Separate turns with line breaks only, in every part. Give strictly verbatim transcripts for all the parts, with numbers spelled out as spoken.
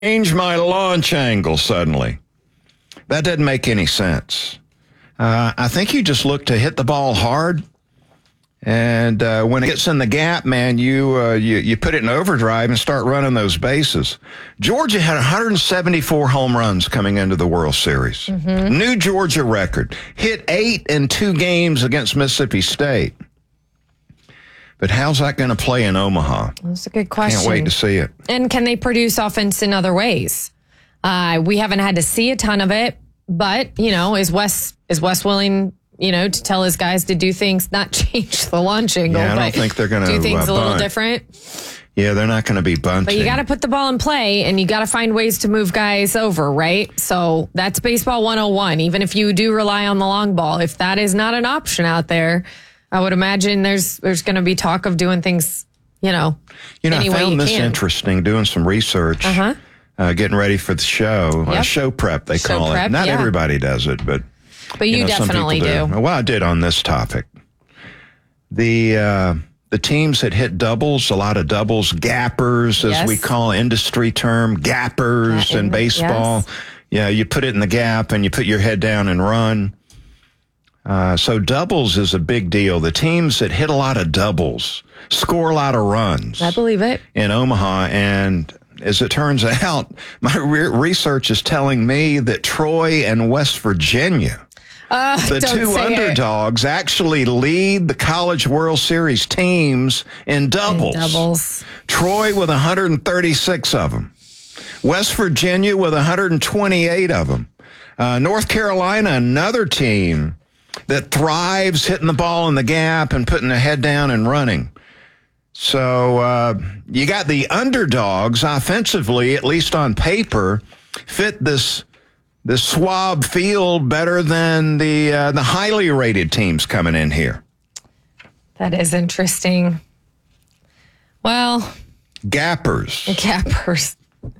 change my launch angle suddenly. That doesn't make any sense. Uh, I think you just look to hit the ball hard, and uh, when it gets in the gap, man, you, uh, you you put it in overdrive and start running those bases. Georgia had one hundred seventy-four home runs coming into the World Series. Mm-hmm. New Georgia record. Hit eight in two games against Mississippi State. But how's that going to play in Omaha?
That's a good question.
Can't wait to see it.
And can they produce offense in other ways? Uh, we haven't had to see a ton of it, but, you know, is Wes is Wes willing, you know, to tell his guys to do things, not change the launch angle,
yeah, I don't
but
think they're going to
do things
uh,
a little
bunt.
different?
Yeah, they're not going to be bunting.
But you got to put the ball in play, and you got to find ways to move guys over, right? So that's baseball one oh one. Even if you do rely on the long ball, if that is not an option out there, I would imagine there's there's going to be talk of doing things, you know,
You know,
any
I
way
found
you
this
can.
interesting, doing some research,
Uh-huh.
uh, getting ready for the show. Uh,
Yep.
show prep, they
Show
call
prep,
it. Not
yeah.
everybody does it, but
But you,
know, some
definitely
people
do.
Well, I did on this topic. The uh, the teams that hit doubles, a lot of doubles, gappers, as
Yes.
we call industry term, gappers
Yeah,
in
in the-
baseball.
yes.
Yeah, you put it in the gap and you put your head down and run. Uh, so doubles is a big deal. The teams that hit a lot of doubles score a lot of runs
I believe it.
in Omaha. And as it turns out, my re- research is telling me that Troy and West Virginia,
Uh,
the
don't
two
say it.
underdogs, actually lead the College World Series teams in doubles.
In doubles.
Troy with one hundred thirty-six of them. West Virginia with one hundred twenty-eight of them. Uh, North Carolina, another team that thrives hitting the ball in the gap and putting the head down and running. So uh, you got the underdogs offensively, at least on paper, fit this this swab field better than the uh, the highly rated teams coming in here.
That is interesting. Well,
Gappers.
Cappers.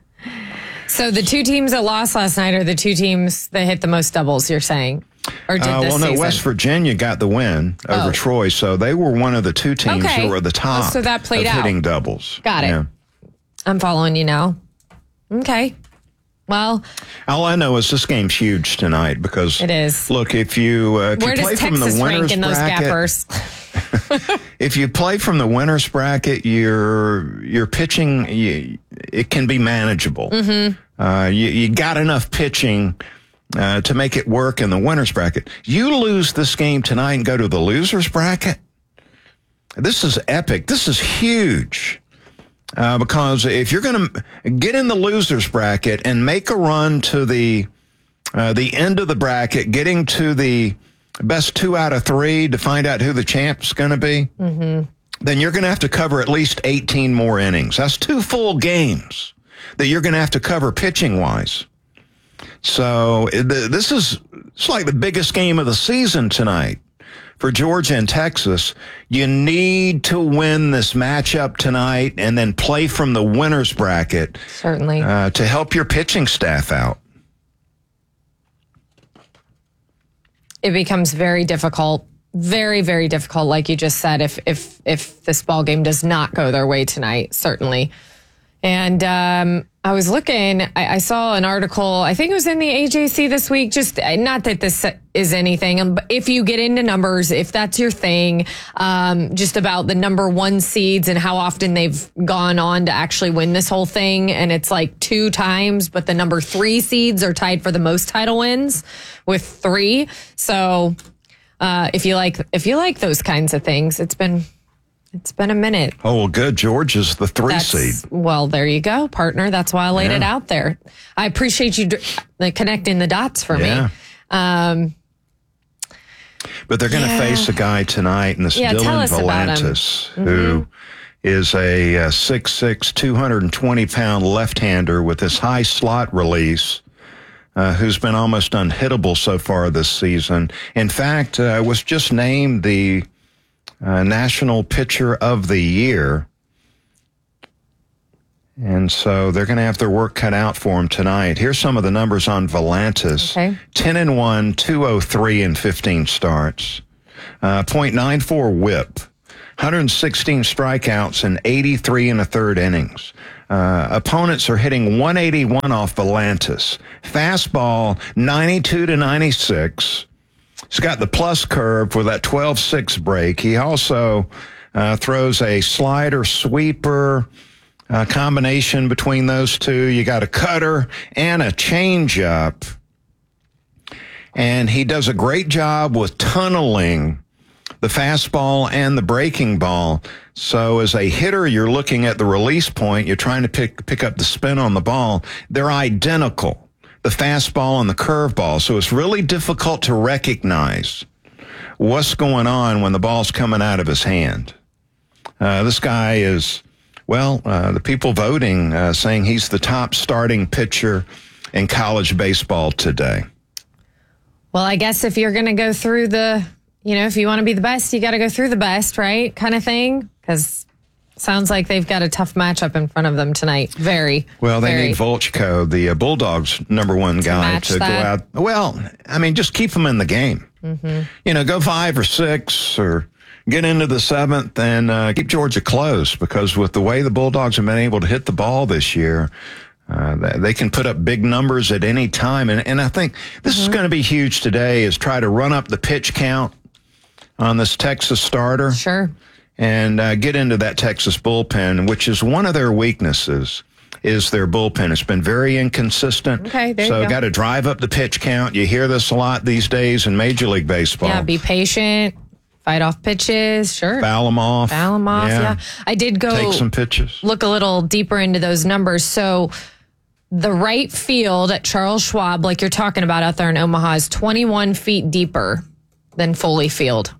So the two teams that lost last night are the two teams that hit the most doubles, you're saying? Or did
Uh,
this
well, no,
season?
West Virginia got the win over
Oh.
Troy, so they were one of the two teams
Okay.
who were at the top
Oh, so that played
of
out.
hitting doubles.
Got it.
Yeah.
I'm following you now. Okay. Well,
All I know is this game's huge tonight because
it is.
Look, if you uh, if
Where
you play
does
from
Texas
the
rank
winners
in those
bracket,
gappers?
if you play from the winners bracket, your your pitching you, it can be manageable. Mm-hmm. Uh, you, you got enough pitching uh, to make it work in the winners bracket. You lose this game tonight and go to the losers bracket. This is epic. This is huge. Uh, because if you're going to get in the losers bracket and make a run to the uh, the end of the bracket, getting to the best two out of three to find out who the champ's going to be, mm-hmm. then you're going to have to cover at least eighteen more innings. That's two full games that you're going to have to cover pitching wise. So th- this is it's like the biggest game of the season tonight. For Georgia and Texas, you need to win this matchup tonight and then play from the winner's bracket
Certainly.
uh, to help your pitching staff out.
It becomes very difficult, very, very difficult, like you just said, if if if this ball game does not go their way tonight, certainly. And um, I was looking, I, I saw an article, I think it was in the A J C this week, just not that this is anything, but if you get into numbers, if that's your thing, um, just about the number one seeds and how often they've gone on to actually win this whole thing. And it's like two times, but the number three seeds are tied for the most title wins with three. So uh, if you like, if you like those kinds of things, it's been... It's been a minute.
Oh, well, good. Georgia's the three
That's,
seed.
Well, there you go, partner. That's why I laid
Yeah.
it out there. I appreciate you uh, connecting the dots for
Yeah.
me. Um,
But they're going to
Yeah.
face a guy tonight, and this
Yeah, tell
Dylan
us about him.
Volantis, who is a uh, six six, two hundred twenty pound left-hander with this high slot release, uh, who's been almost unhittable so far this season. In fact, uh, was just named the uh, National Pitcher of the Year. And so they're going to have their work cut out for him tonight. Here's some of the numbers on Volantis.
Okay.
ten and one, two oh three in fifteen starts. Uh, point nine four whip. one hundred sixteen strikeouts and eighty-three and a third innings. Uh, opponents are hitting one eighty-one off Volantis. Fastball, ninety-two to ninety-six. He's got the plus curve for that twelve six break. He also uh, throws a slider sweeper uh, combination between those two. You got a cutter and a changeup. And he does a great job with tunneling the fastball and the breaking ball. So as a hitter, you're looking at the release point. You're trying to pick pick up the spin on the ball. They're identical, the fastball and the curveball. So it's really difficult to recognize what's going on when the ball's coming out of his hand. Uh, this guy is, well, uh, the people voting uh, saying he's the top starting pitcher in college baseball today.
Well, I guess if you're going to go through the, you know, if you want to be the best, you got to go through the best, right? Kind of thing. Because sounds like they've got a tough matchup in front of them tonight. Very.
Well, they
very.
need Volchko, the uh, Bulldogs' number one guy, to, to go out. Well, I mean, just keep them in the game. Mm-hmm. You know, go five or six or get into the seventh and uh, keep Georgia close, because with the way the Bulldogs have been able to hit the ball this year, Uh, they can put up big numbers at any time. And, and I think this mm-hmm. is going to be huge today, is try to run up the pitch count on this Texas starter.
Sure.
And uh, get into that Texas bullpen, which is one of their weaknesses, is their bullpen. It's been very inconsistent.
Okay, there
so
you go.
got to drive up the pitch count. You hear this a lot these days in Major League Baseball.
Yeah, be patient. Fight off pitches, sure.
Foul them off.
Foul them off, yeah. yeah. I did go
take some pitches.
Look a little deeper into those numbers. So the right field at Charles Schwab, like you're talking about out there in Omaha, is twenty-one feet deeper than Foley Field.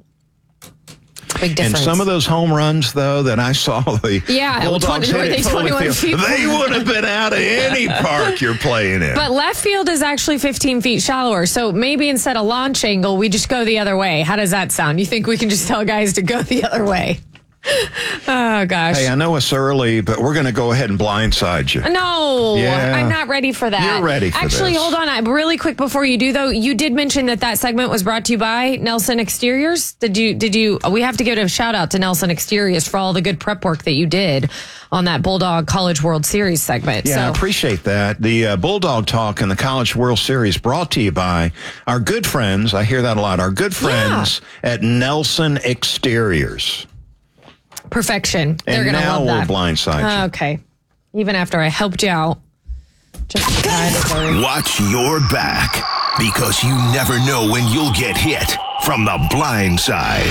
Big difference.
And some of those home runs, though, that I saw the
yeah,
Bulldogs
twenty,
hit
they
at Foley Field,
feet
they would have been out of any park you're playing in.
But left field is actually fifteen feet shallower. So maybe instead of launch angle, we just go the other way. How does that sound? You think we can just tell guys to go the other way? Oh, gosh.
Hey, I know it's early, but we're going to go ahead and blindside you.
No,
yeah.
I'm not ready for that.
You're ready for
Actually,
this.
hold on. I, really quick before you do, though, you did mention that that segment was brought to you by Nelson Exteriors. Did you, did you, we have to give a shout out to Nelson Exteriors for all the good prep work that you did on that Bulldog College World Series segment.
Yeah,
so.
I appreciate that. The uh, Bulldog Talk and the College World Series brought to you by our good friends. I hear that a lot. Our good friends yeah. at Nelson Exteriors.
Perfection. They're
and
going to love that.
And now we'll blindside you.
Okay. Even after I helped you out. Just kind of
Watch your back, because you never know when you'll get hit from the blind side.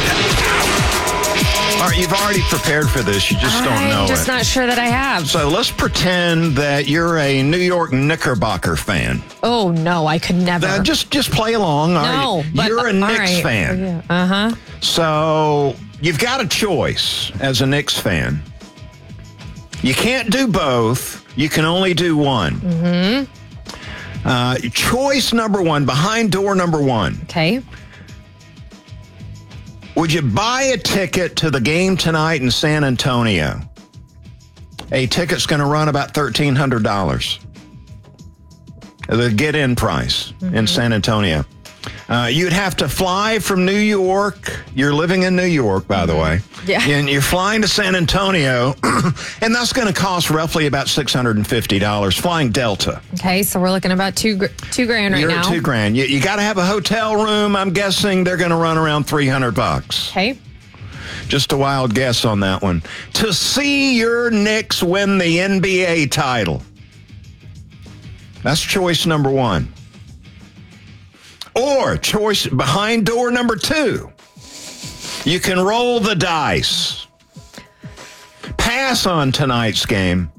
All right, you've already prepared for this. You just don't know it.
I'm just not sure that I have.
So let's pretend that you're a New York Knickerbocker fan.
Oh, no, I could never.
Uh, just just play along. All
no,
right.
but,
You're a
all
Knicks
right.
fan.
Yeah. Uh-huh.
So you've got a choice as a Knicks fan. You can't do both. You can only do one. Mm-hmm. Uh, choice number one, behind door number one.
Okay.
Would you buy a ticket to the game tonight in San Antonio? A ticket's going to run about thirteen hundred dollars. The get-in price mm-hmm. in San Antonio. Uh, you'd have to fly from New York. You're living in New York, by the way.
Yeah.
And you're flying to San Antonio, and that's going to cost roughly about six hundred fifty dollars, flying Delta.
Okay, so we're looking about two two grand right
you're
now.
You're two grand. You, you got to have a hotel room. I'm guessing they're going to run around three hundred bucks.
Okay.
Just a wild guess on that one. To see your Knicks win the N B A title. That's choice number one. Or choice behind door number two. You can roll the dice. Pass on tonight's game.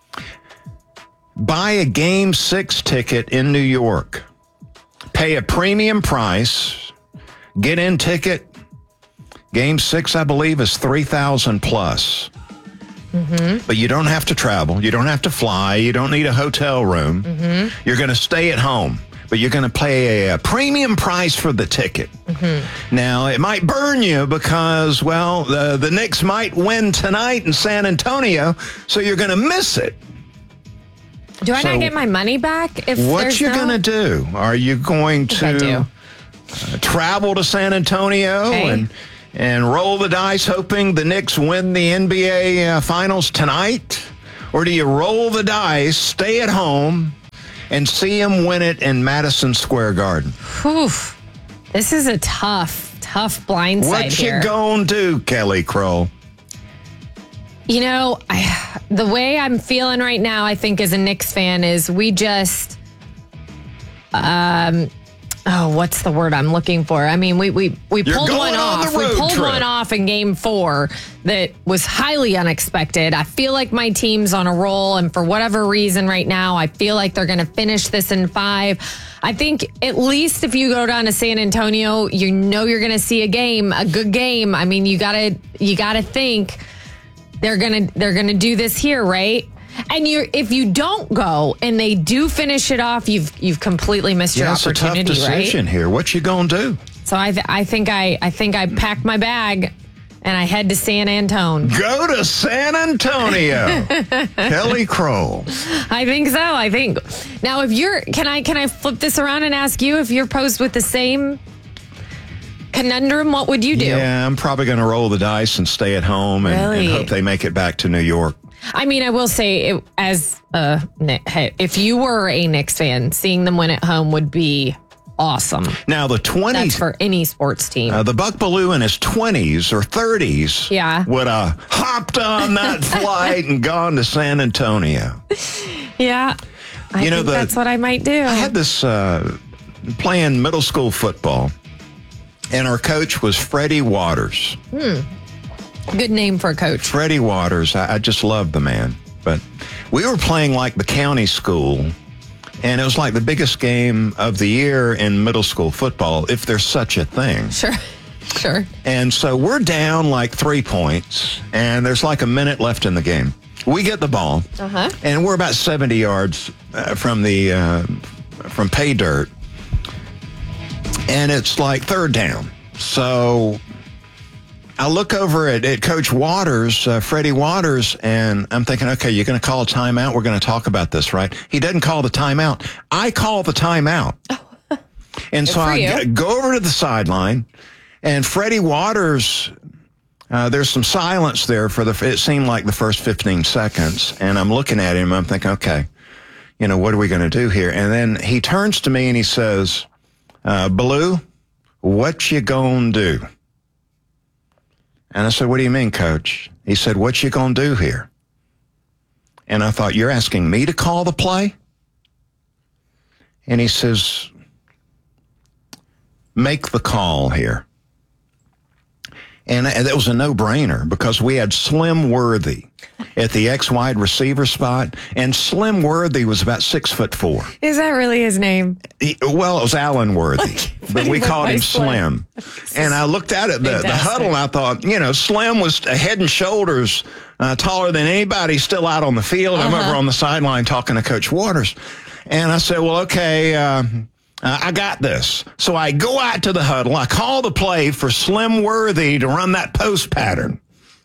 Buy a game six ticket in New York. Pay a premium price. Get in ticket. Game six, I believe, is three thousand plus. Mm-hmm. But you don't have to travel. You don't have to fly. You don't need a hotel room. Mm-hmm. You're going to stay at home. But you're going to pay a, a premium price for the ticket. Mm-hmm. Now, it might burn you because, well, the, the Knicks might win tonight in San Antonio, so you're going to miss it.
Do I
so
not get my money back? If
what you
no...
going to do? Are you going to uh, travel to San Antonio
okay.
and and roll the dice hoping the Knicks win the N B A uh, Finals tonight? Or do you roll the dice, stay at home, and see them win it in Madison Square Garden?
Whew. This is a tough, tough blindside
What
here.
you gonna do, Kelly Kroll?
You know, I, the way I'm feeling right now, I think, as a Knicks fan, is we just, um, oh, what's the word I'm looking for? I mean, we we we
You're
pulled
going
one
on the
off. We
road
pulled
trip.
one off in Game Four that was highly unexpected. I feel like my team's on a roll, and for whatever reason, right now, I feel like they're going to finish this in five. I think at least if you go down to San Antonio, you know you're going to see a game, a good game. I mean, you gotta you gotta think. They're gonna they're gonna do this here, right? And you if you don't go and they do finish it off, you've you've completely missed your
Yeah, it's a tough
opportunity,
decision
right?
here. What you gonna do?
So I th- I think I I think I packed my bag and I head to San Antone.
Go to San Antonio. Kelly Kroll.
I think so. I think now if you're can I can I flip this around and ask you if you're posed with the same conundrum, what would you do?
Yeah, I'm probably going to roll the dice and stay at home and,
Really?
and hope they make it back to New York.
I mean, I will say, it, as a hey, if you were a Knicks fan, seeing them win at home would be awesome.
Now, the
That's
twenties,
for any sports team.
uh, the Buck Bellew in his twenties or thirties
Yeah.
would have hopped on that flight and gone to San Antonio.
yeah, I
You know,
think
the-
that's what I might do.
I had this uh, playing middle school football, and our coach was Freddie Waters.
Good name for a coach.
Freddie Waters, I, I just love the man. But we were playing like the county school, and it was like the biggest game of the year in middle school football, if there's such a thing.
Sure, sure.
And so we're down like three points, and there's like a minute left in the game. We get the ball,
Uh-huh.
and we're about seventy yards uh, from the uh, from pay dirt, and it's like third down. So I look over at, at Coach Waters, uh, Freddie Waters, and I'm thinking, okay, you're going to call a timeout. We're going to talk about this, right? He doesn't call the timeout. I call the timeout. And so
for
I
you.
g- go over to the sideline, and Freddie Waters, uh, there's some silence there for the, it seemed like the first fifteen seconds. And I'm looking at him, I'm thinking, okay, you know, what are we going to do here? And then he turns to me and he says, uh, Bellew, what you gonna do? And I said, what do you mean, Coach? He said, what you gonna do here? And I thought, you're asking me to call the play? And he says, make the call here. And that was a no-brainer because we had Slim Worthy at the X-wide receiver spot, and Slim Worthy was about six foot four.
Is that really his name?
He- well, it was Alan Worthy, but we
went
called
by
him
Slim.
Slim. And I looked at it, the, the
Fantastic.
huddle, and I thought, you know, Slim was head and shoulders uh, taller than anybody still out on the field. I'm
Uh-huh.
over on the sideline talking to Coach Waters. And I said, well, okay, uh, uh, I got this. So I go out to the huddle. I call the play for Slim Worthy to run that post pattern.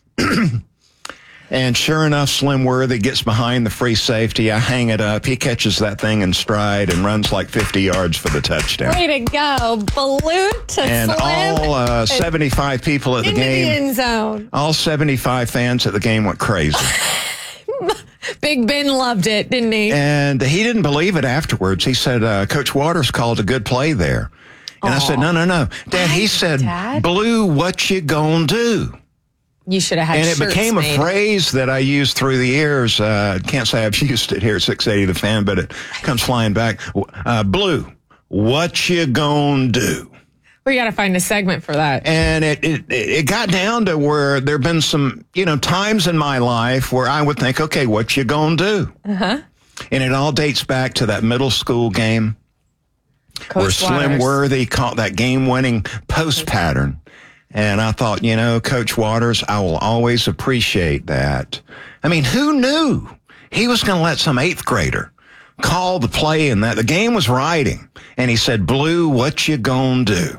And sure enough, Slim Worthy gets behind the free safety. I hang it up. He catches that thing in stride and runs like fifty yards for the touchdown.
Way to go, Baloo to
And
Slim
all uh, seventy-five people at the
into the
game,
end zone.
all seventy-five fans at the game went crazy.
Big Ben loved it, didn't he?
And he didn't believe it afterwards. He said, uh, Coach Waters called a good play there. And I said, no, no, no. Dad, he said,
Dad?
Blue, what you gonna do?
You should have had
And it
shirts
became
made.
a phrase that I used through the years. Uh, can't say I've used it here at six eighty The Fan, but it comes flying back. Uh, Blue, what you gonna do?
We got to find a segment for that.
And it, it it got down to where there have been some, you know, times in my life where I would think, okay, what you gonna do? Uh-huh. And it all dates back to that middle school game where
Coach
Slim
Waters.
Worthy caught that game-winning post pattern. And I thought, you know, Coach Waters, I will always appreciate that. I mean, who knew he was going to let some eighth grader call the play and that the game was riding. And he said, Blue, what you gonna do?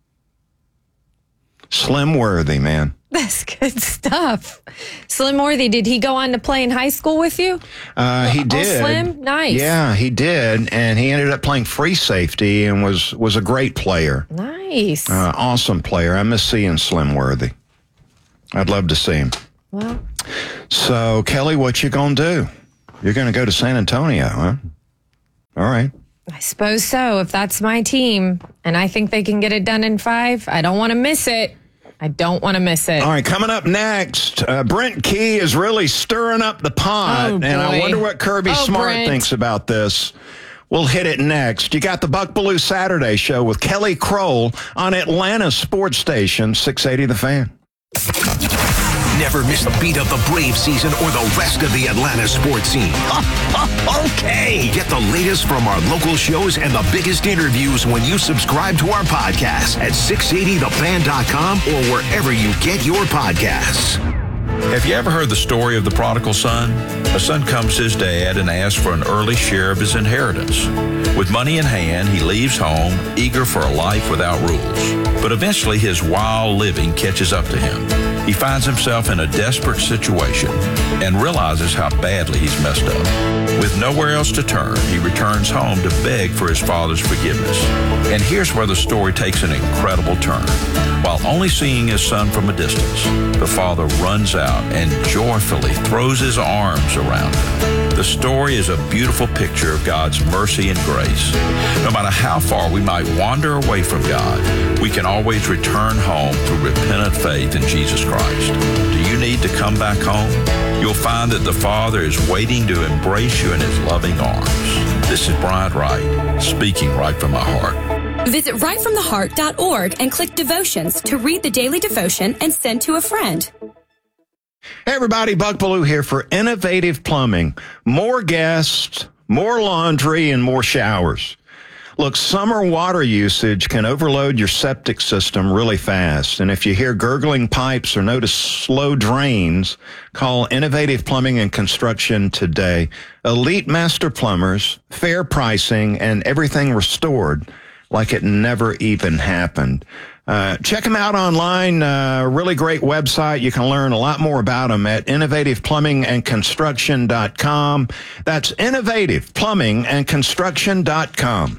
Slim Worthy, man.
That's good stuff. Slim Worthy, did he go on to play in high school with you?
Uh, he
Oh,
did.
Slim? Nice.
Yeah, he did. And he ended up playing free safety and was, was a great player.
Nice.
Uh, awesome player. I miss seeing Slim Worthy. I'd love to see him.
well,
So, Kelly, what you gonna do? You're going to go to San Antonio, huh? All right.
I suppose so. If that's my team and I think they can get it done in five, I don't want to miss it. I don't want to miss it.
All right, coming up next, uh, Brent Key is really stirring up the pot,
Oh,
and I
boy.
wonder what Kirby
Oh,
Smart
Brent.
thinks about this. We'll hit it next. You got the Buck Belue Saturday Show with Kelly Kroll on Atlanta Sports Station, six eighty The Fan.
Never miss a beat of the Braves season or the rest of the Atlanta sports scene. Okay. Get the latest from our local shows and the biggest interviews when you subscribe to our podcast at six eighty the fan dot com or wherever you get your podcasts.
Have you ever heard the story of the prodigal son? A son comes to his dad and asks for an early share of his inheritance. With money in hand, he leaves home, eager for a life without rules. But eventually his wild living catches up to him. He finds himself in a desperate situation and realizes how badly he's messed up. With nowhere else to turn, he returns home to beg for his father's forgiveness. And here's where the story takes an incredible turn. While only seeing his son from a distance, the father runs out and joyfully throws his arms around him. The story is a beautiful picture of God's mercy and grace. No matter how far we might wander away from God, we can always return home through repentant faith in Jesus Christ. Do you need to come back home? You'll find that the Father is waiting to embrace you in his loving arms. This is Bryant Wright, speaking right from my heart.
Visit right from the heart dot org and click Devotions to read the daily devotion and send to a friend.
Hey everybody, Buck Belue here for Innovative Plumbing. More guests, more laundry, and more showers. Look, summer water usage can overload your septic system really fast. And if you hear gurgling pipes or notice slow drains, call Innovative Plumbing and Construction today. Elite master plumbers, fair pricing, and everything restored like it never even happened. Uh, check them out online. Uh, really great website. You can learn a lot more about them at innovative plumbing and construction dot com. That's innovative plumbing and construction dot com.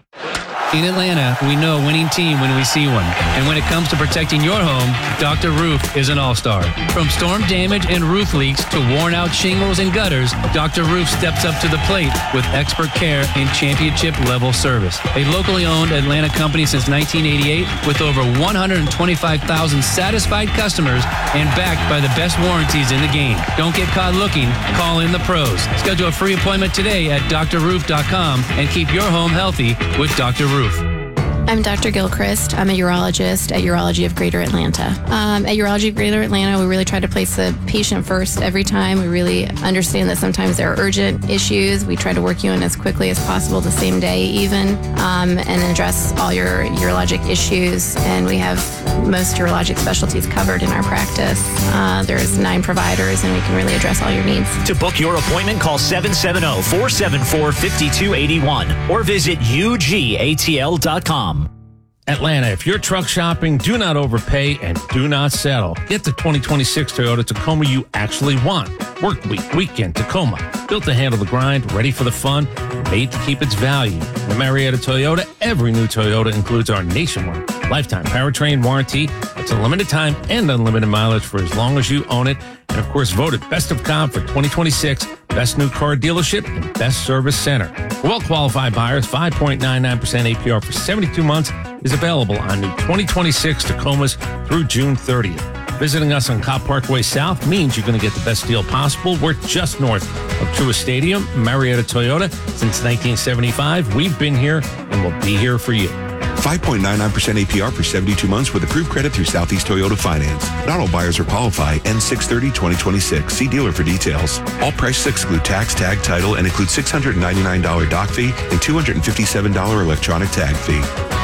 In Atlanta, we know a winning team when we see one. And when it comes to protecting your home, Doctor Roof is an all-star. From storm damage and roof leaks to worn-out shingles and gutters, Doctor Roof steps up to the plate with expert care and championship-level service. A locally owned Atlanta company since nineteen eighty-eight with over one hundred twenty-five thousand satisfied customers and backed by the best warranties in the game. Don't get caught looking. Call in the pros. Schedule a free appointment today at D R roof dot com and keep your home healthy with Doctor Roof.
I'm Doctor Gilchrist. I'm a urologist at Urology of Greater Atlanta. Um, at Urology of Greater Atlanta, we really try to place the patient first every time. We really understand that sometimes there are urgent issues. We try to work you in as quickly as possible, the same day even, um, and address all your urologic issues. And we have most urologic specialties covered in our practice. Uh, there's nine providers, and we can really address all your needs.
To book your appointment, call seven seven zero, four seven four, five two eight one or visit U G A T L dot com.
Atlanta, if you're truck shopping, do not overpay and do not settle. Get the twenty twenty-six Toyota Tacoma you actually want. Work week, weekend, Tacoma. Built to handle the grind, ready for the fun, made to keep its value. At Marietta Toyota, every new Toyota includes our nationwide lifetime powertrain warranty. It's a limited time and unlimited mileage for as long as you own it. And of course, voted Best of Com for twenty twenty-six, Best New Car Dealership, and Best Service Center. For well-qualified buyers, five point nine nine percent A P R for seventy-two months is available on new twenty twenty-six Tacomas through June thirtieth. Visiting us on Cobb Parkway South means you're going to get the best deal possible. We're just north of Truist Stadium, Marietta Toyota. Since nineteen seventy-five, we've been here and we'll be here for you.
five point nine nine percent A P R for seventy-two months with approved credit through Southeast Toyota Finance. Not all buyers are qualify. End six thirty twenty twenty-six. See dealer for details. All prices exclude tax, tag, title, and include six hundred ninety-nine dollars dock fee and two hundred fifty-seven dollars electronic tag fee.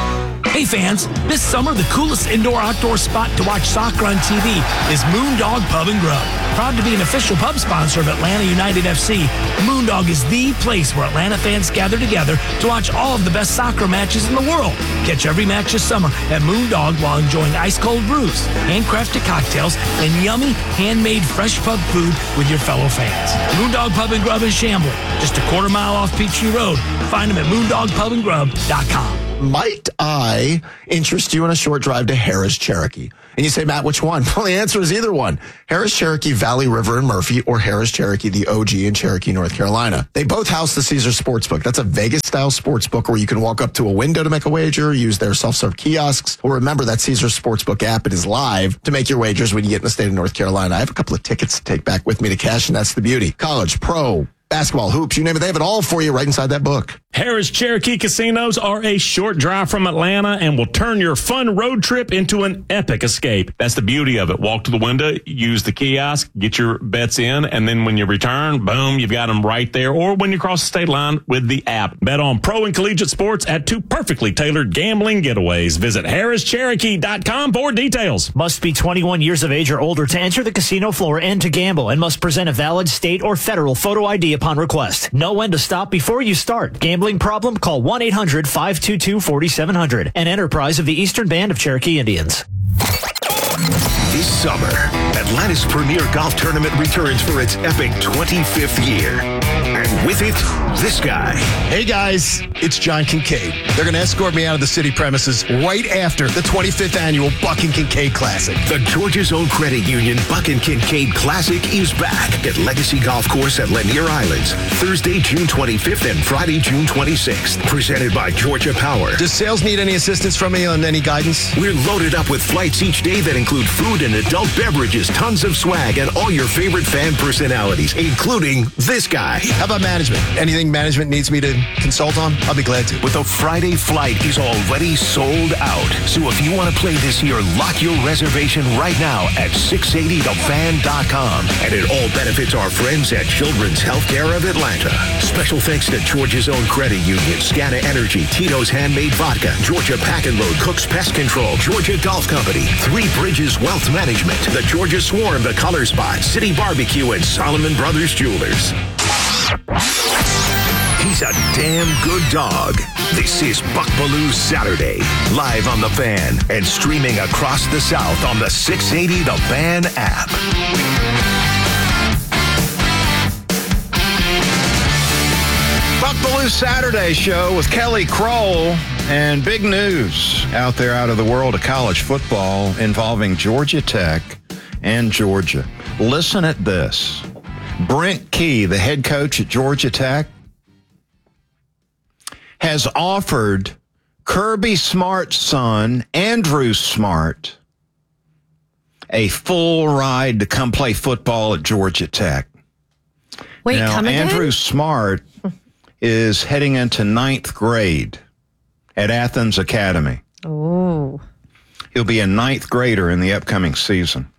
Hey fans, this summer the coolest indoor-outdoor spot to watch soccer on T V is Moondog Pub and Grub. Proud to be an official pub sponsor of Atlanta United F C, Moondog is the place where Atlanta fans gather together to watch all of the best soccer matches in the world. Catch every match this summer at Moondog while enjoying ice-cold brews, handcrafted cocktails, and yummy, handmade fresh pub food with your fellow fans. Moondog Pub and Grub in Chamblee, just a quarter mile off Peachtree Road. Find them at moondog pub and grub dot com.
might I interest you in a short drive to Harris Cherokee? And you say, Matt, which one? Well, the answer is either one. Harris Cherokee, Valley River and Murphy, or Harris Cherokee, the O G in Cherokee, North Carolina. They both house the Caesars Sportsbook. That's a Vegas-style sportsbook where you can walk up to a window to make a wager, use their self-serve kiosks, or remember that Caesars Sportsbook app. It is live to make your wagers when you get in the state of North Carolina. I have a couple of tickets to take back with me to cash, and that's the beauty. College, pro, basketball, hoops, you name it. They have it all for you right inside that book.
Harris Cherokee Casinos are a short drive from Atlanta and will turn your fun road trip into an epic escape. That's the beauty of it. Walk to the window, use the kiosk, get your bets in, and then when you return, boom, you've got them right there. Or when you cross the state line with the app. Bet on pro and collegiate sports at two perfectly tailored gambling getaways. Visit harris cherokee dot com for details.
Must be twenty-one years of age or older to enter the casino floor and to gamble, and must present a valid state or federal photo I D upon request. Know when to stop before you start. Gambling problem? Call one eight hundred five two two four seven zero zero. An enterprise of the Eastern Band of Cherokee Indians.
This summer, Atlanta's premier golf tournament returns for its epic twenty-fifth year. And with it, this guy.
Hey guys, it's John Kincaid. They're going to escort me out of the city premises right after the twenty-fifth annual Buck and Kincaid Classic.
The Georgia's own credit union Buck and Kincaid Classic is back at Legacy Golf Course at Lanier Islands, Thursday, June twenty-fifth and Friday, June twenty-sixth. Presented by Georgia Power.
Does sales need any assistance from me on any guidance?
We're loaded up with flights each day that include food and adult beverages, tons of swag, and all your favorite fan personalities, including this guy.
How about management? Anything management needs me to consult on? I'll be glad to.
With a Friday flight is already sold out. So if you want to play this year, lock your reservation right now at six eighty the fan dot com. And it all benefits our friends at Children's Healthcare of Atlanta. Special thanks to Georgia's own credit union, Scana Energy, Tito's Handmade Vodka, Georgia Pack and Load, Cook's Pest Control, Georgia Golf Company, Three Bridges Wealth Management, the Georgia Swarm, the Color Spot, City Barbecue, and Solomon Brothers Jewelers. He's a damn good dog. This is Buck Belue Saturday, live on The Fan and streaming across the South on the six eighty The Fan app.
Buck Belue Saturday show with Kelly Kroll, and big news out there out of the world of college football involving Georgia Tech and Georgia. Listen at this. Brent Key, the head coach at Georgia Tech, has offered Kirby Smart's son, Andrew Smart, a full ride to come play football at Georgia Tech.
Wait,
now,
come again?
Andrew Smart is heading into ninth grade at Athens Academy.
Oh.
He'll be a ninth grader in the upcoming season.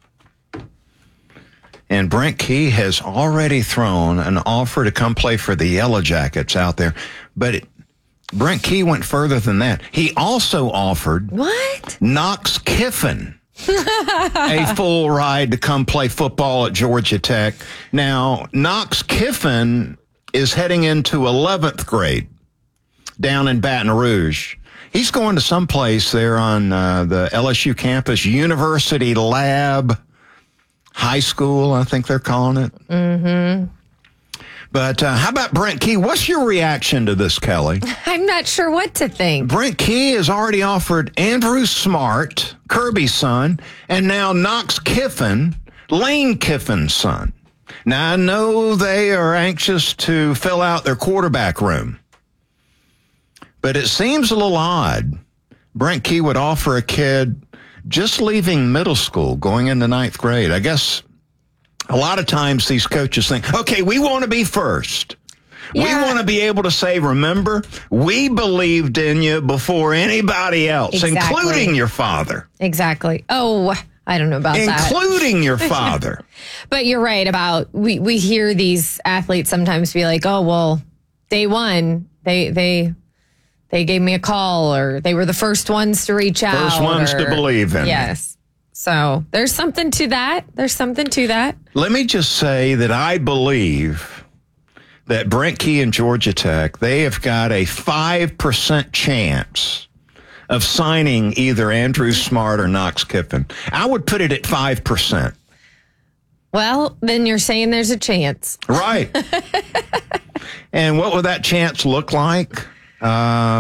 And Brent Key has already thrown an offer to come play for the Yellow Jackets out there. But it, Brent Key went further than that. He also offered
what?
Knox Kiffin a full ride to come play football at Georgia Tech. Now, Knox Kiffin is heading into eleventh grade down in Baton Rouge. He's going to someplace there on uh, the L S U campus, University Lab High School, I think they're calling it.
Mm-hmm.
But uh, how about Brent Key? What's your reaction to this, Kelly?
I'm not sure what to think.
Brent Key has already offered Andrew Smart, Kirby's son, and now Knox Kiffin, Lane Kiffin's son. Now, I know they are anxious to fill out their quarterback room, but it seems a little odd. Brent Key would offer a kid just leaving middle school, going into ninth grade. I guess a lot of times these coaches think, okay, we want to be first. Yeah. We want to be able to say, remember, we believed in you before anybody else, exactly. Including your father.
Exactly. Oh, I don't know about
including
that.
Including your father.
But you're right about, we, we hear these athletes sometimes be like, oh, well, day one, they, they, They gave me a call, or they were the first ones to reach out.
First ones
or,
to believe in.
Yes. So there's something to that. There's something to that.
Let me just say that I believe that Brent Key and Georgia Tech, they have got a five percent chance of signing either Andrew Smart or Knox Kiffin. I would put it at five percent.
Well, then you're saying there's a chance.
Right. And what would that chance look like? Um,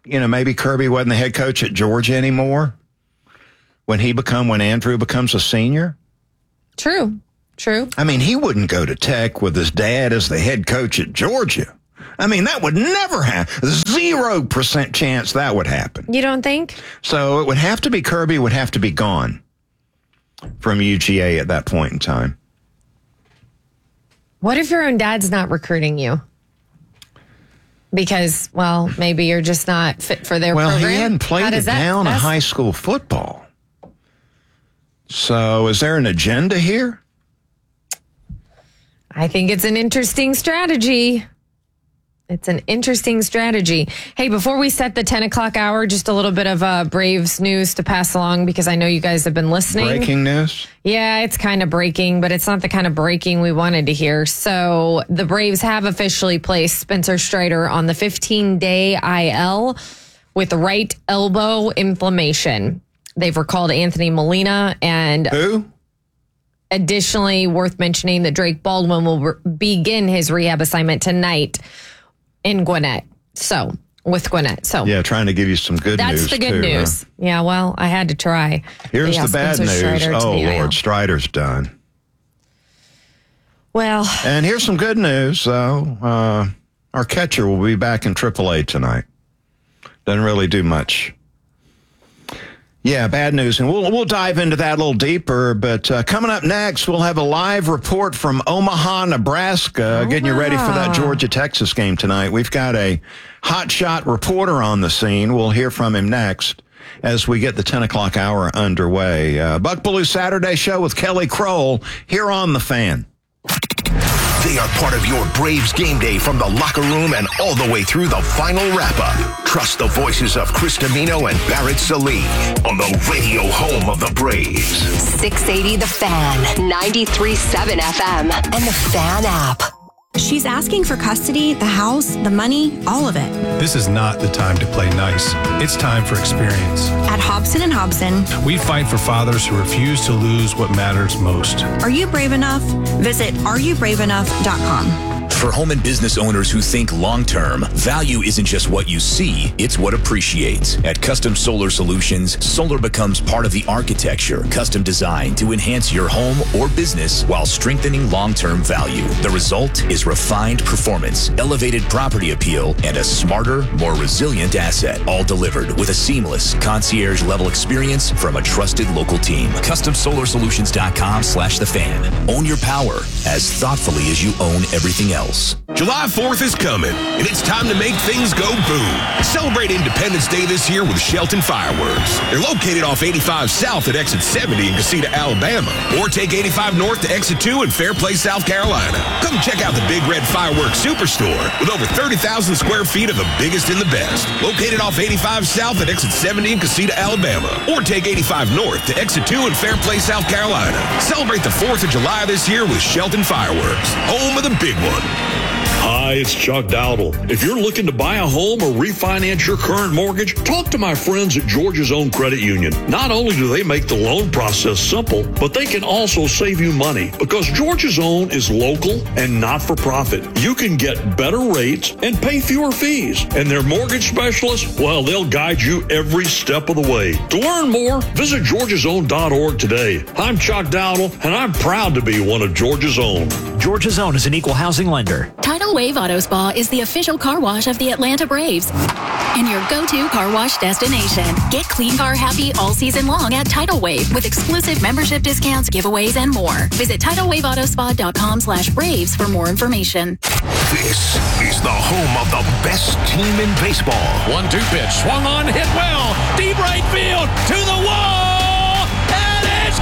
you know, maybe Kirby wasn't the head coach at Georgia anymore when he become, when Andrew becomes a senior?
True. True.
I mean, he wouldn't go to Tech with his dad as the head coach at Georgia. I mean, that would never happen. Zero percent chance that would happen.
You don't think?
So it would have to be Kirby would have to be gone from U G A at that point in time.
What if your own dad's not recruiting you? Because, well, maybe you're just not fit for their
well,
program.
Well, he hadn't played it down in high school football. So is there an agenda here?
I think it's an interesting strategy. It's an interesting strategy. Hey, before we set the ten o'clock hour, just a little bit of uh, Braves news to pass along because I know you guys have been listening.
Breaking news?
Yeah, it's kind of breaking, but it's not the kind of breaking we wanted to hear. So the Braves have officially placed Spencer Strider on the fifteen-day I L with right elbow inflammation. They've recalled Anthony Molina and...
Who?
Additionally, worth mentioning that Drake Baldwin will re- begin his rehab assignment tonight in Gwinnett. So, with Gwinnett. So,
yeah, trying to give you some good
that's
news.
That's the good
too,
news.
Huh?
Yeah, well, I had to try.
Here's
yeah,
the bad
Spencer
news.
Strider
Oh,
the
Lord, Strider's done.
Well.
And here's some good news, though. Uh, our catcher will be back in triple A tonight. Doesn't really do much. Yeah, bad news. And we'll we'll dive into that a little deeper. But uh, coming up next, we'll have a live report from Omaha, Nebraska,
oh,
getting you ready for that Georgia-Texas game tonight. We've got a hotshot reporter on the scene. We'll hear from him next as we get the ten o'clock hour underway. Uh, Buck Belue Saturday Show with Kelly Kroll here on The Fan.
They are part of your Braves game day from the locker room and all the way through the final wrap-up. Trust the voices of Chris Domino and Barrett Salee on the radio home of the Braves.
six eighty The Fan, ninety-three point seven F M, and the Fan app.
She's asking for custody, the house, the money, all of it.
This is not the time to play nice. It's time for experience.
At Hobson and Hobson,
we fight for fathers who refuse to lose what matters most.
Are you brave enough? Visit are you brave enough dot com.
For home and business owners who think long-term, value isn't just what you see, it's what appreciates. At Custom Solar Solutions, solar becomes part of the architecture, custom designed to enhance your home or business while strengthening long-term value. The result is refined performance, elevated property appeal, and a smarter, more resilient asset, all delivered with a seamless, concierge-level experience from a trusted local team. Custom Solar Solutions dot com slash the fan. Own your power as thoughtfully as you own everything else.
July fourth is coming, and it's time to make things go boom. Celebrate Independence Day this year with Shelton Fireworks. They're located off eighty-five South at exit seventy in Casita, Alabama, or take eighty-five North to exit two in Fairplay, South Carolina. Come check out the Big Red Fireworks Superstore with over thirty thousand square feet of the biggest and the best. Located off eighty-five South at exit seventy in Casita, Alabama, or take eighty-five North to exit two in Fairplay, South Carolina. Celebrate the fourth of July this year with Shelton Fireworks, home of the big one.
Hi, it's Chuck Dowdle. If you're looking to buy a home or refinance your current mortgage, talk to my friends at Georgia's Own Credit Union. Not only do they make the loan process simple, but they can also save you money because Georgia's Own is local and not for profit. You can get better rates and pay fewer fees. And their mortgage specialists, well, they'll guide you every step of the way. To learn more, visit georgias own dot org today. I'm Chuck Dowdle, and I'm proud to be one of Georgia's Own.
Georgia's Own is an equal housing lender.
Tidal Wave Auto Spa is the official car wash of the Atlanta Braves and your go-to car wash destination. Get clean car happy all season long at Tidal Wave with exclusive membership discounts, giveaways, and more. Visit tidal wave auto spa dot com slash braves for more information.
This is the home of the best team in baseball.
One two pitch, swung on, hit well, deep right field, to the wall, and it's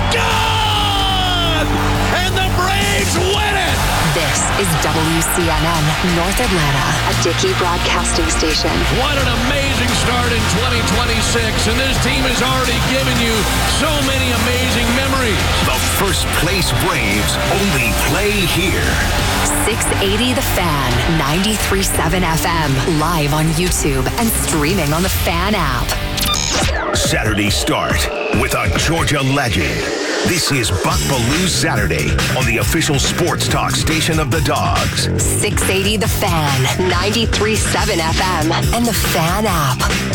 gone! And the Braves win it!
This is W C N N North Atlanta, a Dickey broadcasting station.
What an amazing start in twenty twenty-six, and this team has already given you so many amazing memories.
The first place Braves only play here.
six eighty The Fan, ninety-three point seven F M, live on YouTube and streaming on the Fan app.
Saturday start with a Georgia legend. This is Buck Belue Saturday on the official sports talk station of the Dogs.
six eighty The Fan, ninety-three point seven F M, and the Fan app.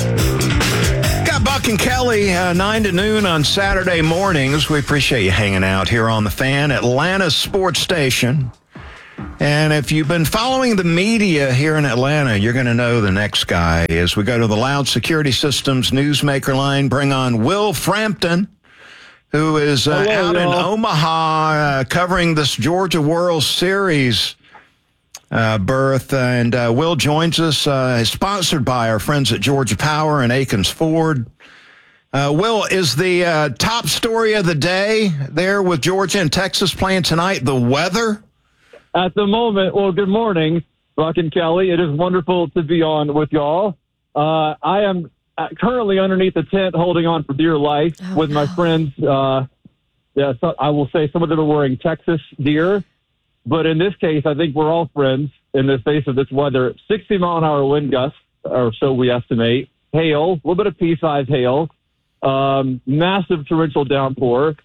Got Buck and Kelly, uh, nine to noon on Saturday mornings. We appreciate you hanging out here on the Fan, Atlanta sports station. And if you've been following the media here in Atlanta, you're going to know the next guy. As we go to the Loud Security Systems Newsmaker line, bring on Will Frampton, who is uh,
Hello,
out
y'all.
in Omaha uh, covering this Georgia World Series uh, berth. And uh, Will joins us, uh, sponsored by our friends at Georgia Power and Akins Ford. Uh, Will, is the uh, top story of the day there with Georgia and Texas playing tonight the weather?
At the moment, well, good morning, Buck and Kelly. It is wonderful to be on with y'all. Uh, I am currently underneath the tent holding on for dear life oh, with no. my friends. Uh, yeah, so I will say some of them are wearing Texas gear. But in this case, I think we're all friends in the face of this weather. sixty mile an hour wind gusts, or so we estimate. Hail, a little bit of pea-sized hail. Um, massive torrential downpour.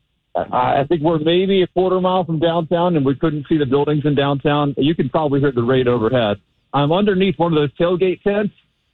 I think we're maybe a quarter mile from downtown, and we couldn't see the buildings in downtown. You can probably hear the rain overhead. I'm underneath one of those tailgate tents,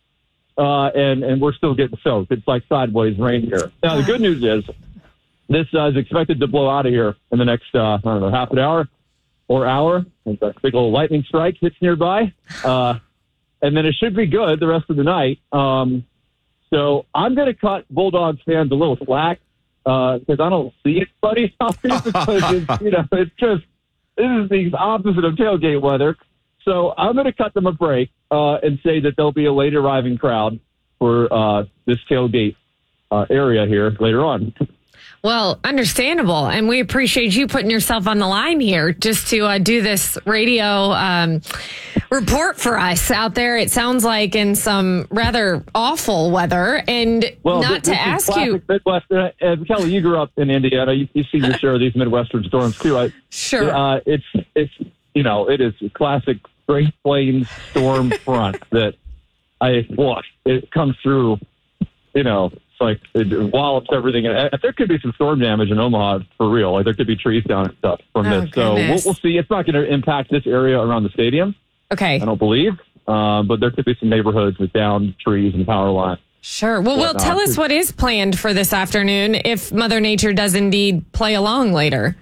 uh, and, and we're still getting soaked. It's like sideways rain here. Now, the good news is this uh, is expected to blow out of here in the next, uh, I don't know, half an hour or hour. It's a big old lightning strike hits nearby, uh, and then it should be good the rest of the night. Um, so I'm going to cut Bulldogs fans a little slack. Because uh, I don't see anybody out here because it's, you know, it's just, this is the opposite of tailgate weather. So I'm going to cut them a break uh, and say that there'll be a late arriving crowd for uh, this tailgate uh, area here later on.
Well, understandable. And we appreciate you putting yourself on the line here just to uh, do this radio um, report for us out there. It sounds like in some rather awful weather. And
well,
not
this,
to
this
ask you.
Midwestern, uh, Kelly, you grew up in Indiana. You, you see your share of these Midwestern storms, too. I,
sure.
Uh, it's, it's, you know, it is a classic Great Plains storm front that I watch. It comes through, you know, like it wallops everything. And there could be some storm damage in Omaha for real. Like there could be trees down and stuff from
oh,
this. So we'll, we'll see. It's not going to impact this area around the stadium.
Okay.
I don't believe. Um, but there could be some neighborhoods with down trees and power lines.
Sure. Well, Will, tell us what is planned for this afternoon if Mother Nature does indeed play along later.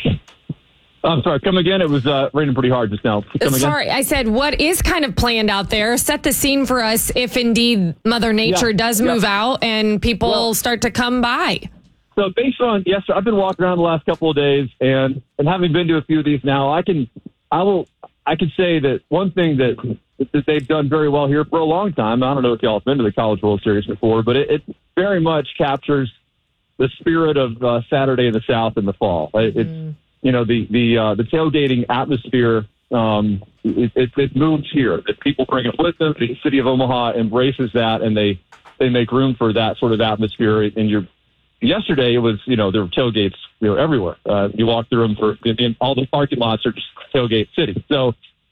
I'm sorry, come again? It was uh, raining pretty hard just now. Come
sorry,
again?
I said what is kind of planned out there? Set the scene for us if indeed Mother Nature
yeah,
does
yeah.
move out and people
well,
start to come by.
So based on, yes, sir, I've been walking around the last couple of days, and, and having been to a few of these now, I can, I will, I can say that one thing that, that they've done very well here for a long time, I don't know if y'all have been to the College World Series before, but it, it very much captures the spirit of uh, Saturday in the South in the fall. It, it's, mm. You know, the the uh, the tailgating atmosphere, um, it, it, it moves here. That people bring it with them. The city of Omaha embraces that, and they, they make room for that sort of atmosphere. And you're, yesterday, it was, you know, there were tailgates, you know, everywhere. Uh, you walk through them for, in all the parking lots are just tailgate city. So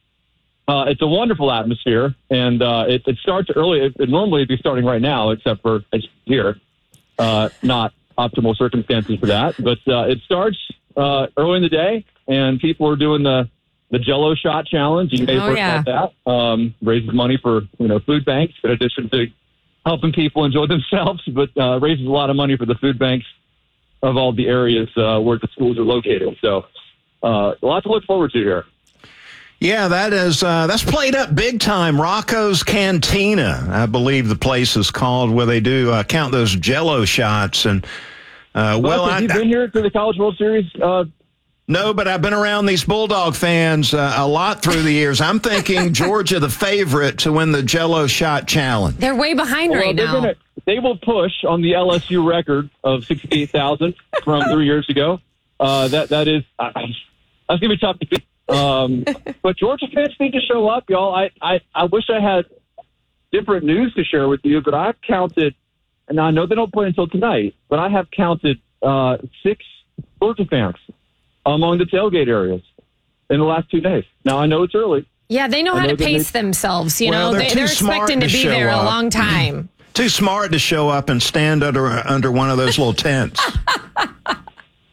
uh, it's a wonderful atmosphere, and uh, it, it starts early. It, it normally would be starting right now, except for it's here. Uh, not optimal circumstances for that, but uh, it starts Uh, early in the day, and people are doing the, the Jell-O shot challenge. You may have
oh,
heard
yeah.
about that. Um, raises money for, you know, food banks, in addition to helping people enjoy themselves, but uh, raises a lot of money for the food banks of all the areas uh, where the schools are located. So uh, a lot to look forward to here.
Yeah, that is uh, that's played up big time. Rocco's Cantina, I believe the place is called, where they do uh, count those Jell-O shots. And Uh, well,
well have
I,
you been here to the College World Series? Uh,
no, but I've been around these Bulldog fans uh, a lot through the years. I'm thinking Georgia the favorite to win the Jell-O shot challenge.
They're way behind
well,
right now.
Gonna, they will push on the L S U record of sixty-eight thousand from three years ago. Uh, that that is uh, that's gonna be tough to beat. Um, but Georgia fans need to show up, y'all. I, I I wish I had different news to share with you, but I've counted. And I know they don't play until tonight, but I have counted uh, six Georgia fans among the tailgate areas in the last two days. Now, I know it's early.
Yeah, they know
I
how
know
to pace
they,
themselves. You
well,
know,
they're,
they, they're expecting to, to be there up. a long time.
Too smart to show up and stand under under one of those little tents.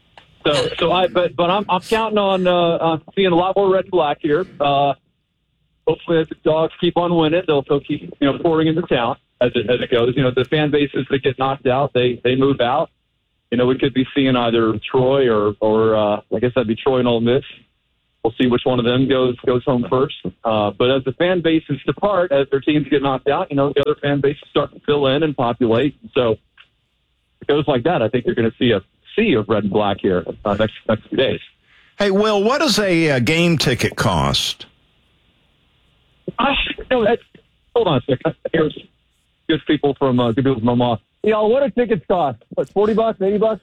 So, so I, but, but I'm, I'm counting on, uh, on seeing a lot more red and black here. Uh, hopefully if the dogs keep on winning, they'll, they'll keep, you know, pouring into town as it, as it goes. You know, the fan bases that get knocked out, they, they move out. You know, we could be seeing either Troy or, or, uh, I guess that'd be Troy and Ole Miss. We'll see which one of them goes, goes home first. Uh, but as the fan bases depart, as their teams get knocked out, you know, the other fan bases start to fill in and populate. So if it goes like that, I think you're going to see a sea of red and black here uh, next next few days.
Hey, Will, what does a uh, game ticket cost?
I, no, that's, hold on a second. Here's good people from uh, good people from Omaha. Y'all, what do tickets cost? What, forty bucks, eighty bucks?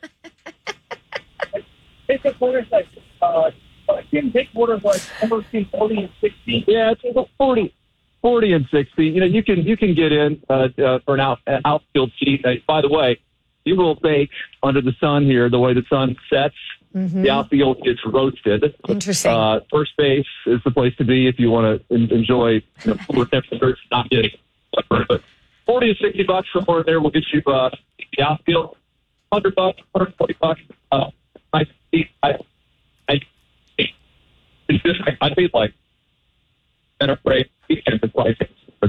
Ticket quarters like uh, Kim Dick quarters like somewhere between forty and sixty.
Yeah, it's forty, forty and sixty. You know, you can you can get in uh, uh, for an out, an outfield seat. Uh, by the way, you will bake under the sun here. The way the sun sets,
mm-hmm.
the outfield gets roasted.
Interesting.
Uh, first base is the place to be if you want to en- enjoy you know, cooler temperatures, not getting but forty to sixty bucks somewhere there will get you uh, the outfield. Hundred bucks, hundred forty bucks. Uh, nice seat. I, I, it's just I, I paid like ten or eight weekends and prices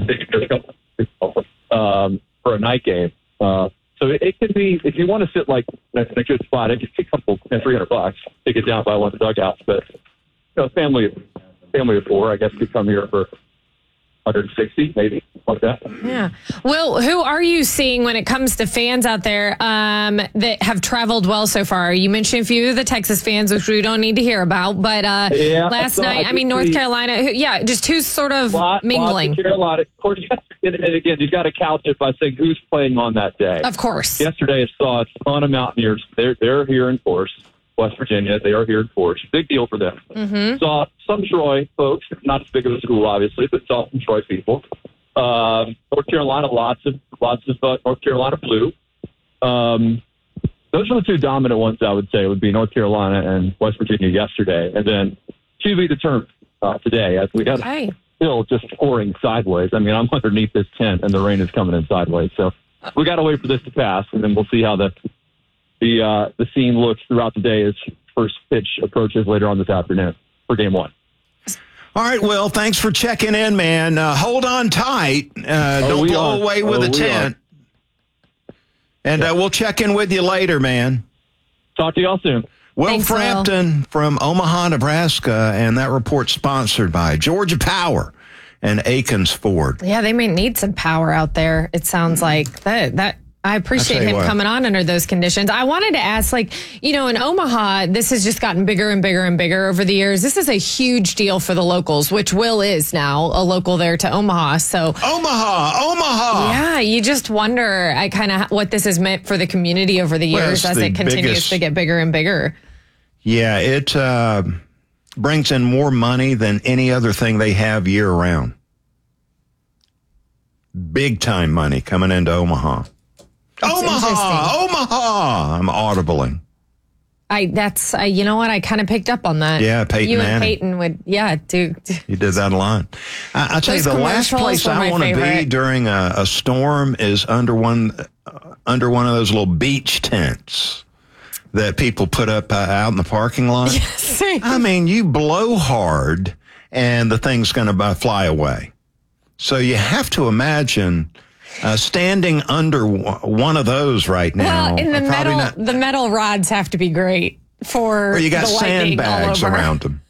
um, for a night game. Uh, So it, it can be, if you want to sit like in a good spot, it can be a couple, three hundred bucks. Take it down by one of the dugouts. But, you know, family, family of four, I guess, could come here for one hundred sixty, maybe, like that.
Yeah. Will, who are you seeing when it comes to fans out there um, that have traveled well so far? You mentioned a few of the Texas fans, which we don't need to hear about. But uh,
yeah,
last
so
night,
I
I mean, North
see,
Carolina, who, yeah, just who's sort of
lot,
mingling.
Lots of Carolina. Of course, and again, you've got to count it by saying who's playing on that day.
Of course.
Yesterday, I saw a ton of Mountaineers. They're, they're here in force. West Virginia, they are here in force. Big deal for them.
Mm-hmm.
Saw some Troy folks, not as big of a school, obviously, but saw some Troy people. Um, North Carolina, lots of lots of uh, North Carolina blue. Um, those are the two dominant ones, I would say, would be North Carolina and West Virginia yesterday, and then to be determined uh, today as we got
okay.
still just pouring sideways. I mean, I'm underneath this tent and the rain is coming in sideways, so we got to wait for this to pass, and then we'll see how the the uh, the scene looks throughout the day as first pitch approaches later on this afternoon for game one.
All right, Will, thanks for checking in, man. Uh, hold on tight. Uh,
oh,
don't blow
are.
away with
oh,
a tent. And yeah. uh, we'll check in with you later, man.
Talk to y'all soon.
Will
Thanks,
Frampton
Will.
from Omaha, Nebraska, and that report sponsored by Georgia Power and Akins Ford.
Yeah, they may need some power out there. It sounds like that. That I appreciate him
what.
coming on under those conditions. I wanted to ask, like, you know, in Omaha, this has just gotten bigger and bigger and bigger over the years. This is a huge deal for the locals, which Will is now a local there to Omaha. So
Omaha, Omaha.
Yeah, you just wonder, I kind of what this has meant for the community over the years
well,
as
the
it continues
biggest,
to get bigger and bigger.
Yeah, it uh, brings in more money than any other thing they have year round. Big time money coming into Omaha.
That's
Omaha, Omaha. I'm audibling.
I that's uh, you know what I kind of picked up on that.
Yeah, Peyton
You
Manning.
and Peyton would yeah do. do.
You did that a lot. I, I'll tell you,
Those
the last
commercials
place
were
I
my
want to be
favorite.
during a, a storm is under one uh, under one of those little beach tents that people put up uh, out in the parking lot.
Yes.
I mean, you blow hard, and the thing's going to uh, fly away. So you have to imagine. Uh, standing under w- one of those right now.
Well, in the
uh, probably
metal,
not,
the metal rods have to be great for
or you got
the lightning all
sandbags
over.
around them.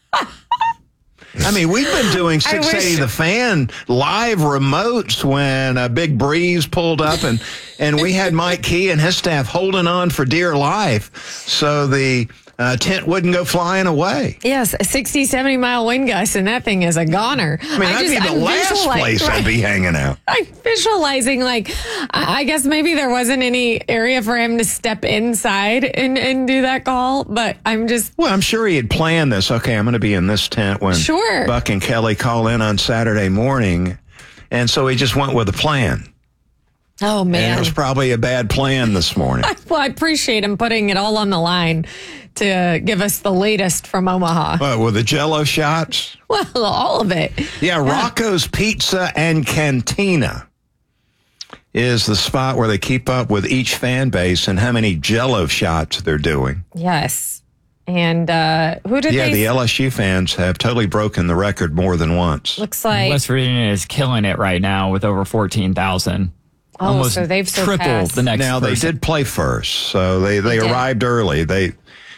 I mean, we've been doing
I
six eighty
wish-
The Fan live remotes when a big breeze pulled up, and, and we had Mike Key and his staff holding on for dear life so the uh, tent wouldn't go flying away.
Yes, a sixty, seventy mile wind gust, and that thing is a goner.
I mean, that'd
just-
be the
I'm
last
visuali-
place
right.
I'd be hanging out.
I'm visualizing, like, I I guess maybe there wasn't any area for him to step inside and, and do that call, but I'm just.
Well, I'm sure he had planned this. Okay, I'm going to be in this tent when
Sure.
Buck and Kelly call in on Saturday morning. And so he just went with a plan.
Oh,
And
man.
it was probably a bad plan this morning.
Well, I appreciate him putting it all on the line to give us the latest from Omaha.
What, with the Jell-O shots?
Well, all of it.
Yeah, Rocco's Pizza and Cantina is the spot where they keep up with each fan base and how many Jell-O shots they're doing.
Yes. And uh, who did
yeah,
they...
the L S U fans have totally broken the record more than once.
Looks like...
West Virginia is killing it right now with over fourteen thousand.
Oh,
Almost
so they've
tripled
surpassed.
the next
Now,
person.
they did play first, so they, they,
They did.
arrived early. They